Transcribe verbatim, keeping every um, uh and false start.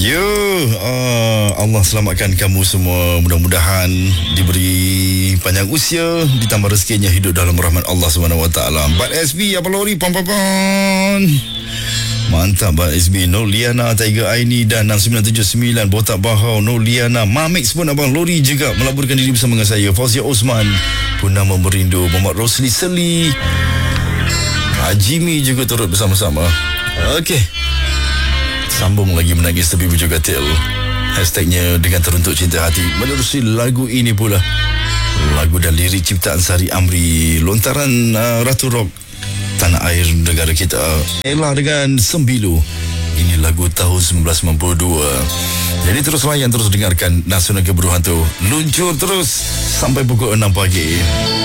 Ya, uh, Allah selamatkan kamu semua. Mudah-mudahan diberi panjang usia, ditambah rezekinya hidup dalam rahmat Allah subhanahu wa taala. Bat S B apa lori pam pam pam. Mantap Bat S B. No Liana, Tiger Aini dan enam sembilan tujuh sembilan Botak Bahau, No Liana, Mamix pun abang lori juga melaburkan diri bersama dengan saya. Fauzia Osman, Purnama Merindu, Muhammad Rosli Seli, Hajimi juga turut bersama-sama. Okey, sambung lagi menangis tepi bujur katil. Hashtagnya dengan teruntuk cinta hati. Menerusi lagu ini pula, lagu dan lirik ciptaan Sari Amri, lontaran uh, Ratu Rock tanah air negara kita, Ella dengan Sembilu. Ini lagu tahun sembilan belas sembilan puluh dua. Jadi terus layan, terus dengarkan Nasional Keburu Hantu. Luncur terus sampai pukul enam pagi.